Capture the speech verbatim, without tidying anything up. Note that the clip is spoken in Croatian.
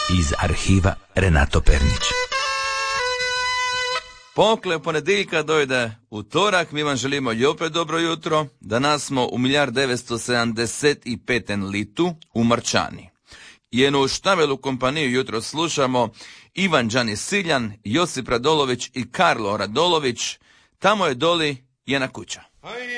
iz arhiva Renato Pernić. Pokle ponedeljka dojde utorak, mi vam želimo i opet dobro jutro. Danas smo u milijard devetsto sedamdeset petem litu u Marčani. Jednu štavelu kompaniju jutro slušamo Ivan Đani Siljan, Josip Radolović i Karlo Radolović. Tamo je doli jedna kuća.